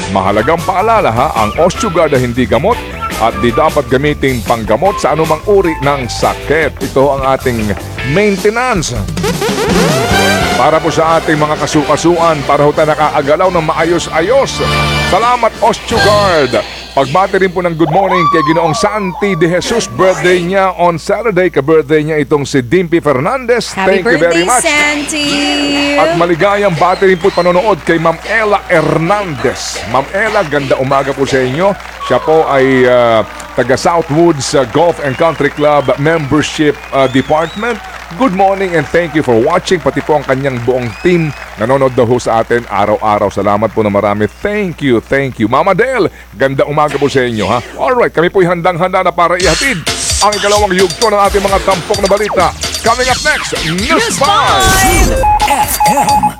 Mahalagang paalala ha, ang Osteogard ay hindi gamot at di dapat gamitin panggamot sa anumang uri ng sakit. Ito ang ating maintenance. Para po sa ating mga kasukasuan, para ho tayo nakakagalaw ng maayos-ayos. Salamat Osteogard! Pagbati rin po ng good morning kay Ginoong Santi de Jesus. Birthday niya on Saturday. Ka-birthday niya itong si Dimpy Fernandez. Happy Thank you very birthday, much. Santi! At maligayang bati rin po panonood kay Ma'am Ella Hernandez. Ma'am Ella, ganda umaga po sa inyo. Siya po ay taga Southwoods Golf and Country Club Membership Department. Good morning and thank you for watching. Pati po ang kanyang buong team nanonood daw sa atin araw-araw. Salamat po na marami. Thank you, thank you. Mama Del, ganda umaga po sa inyo ha. Alright, kami po'y handang-handa na para ihatid ang ikalawang yugto ng ating mga tampok na balita. Coming up next, News 5! FM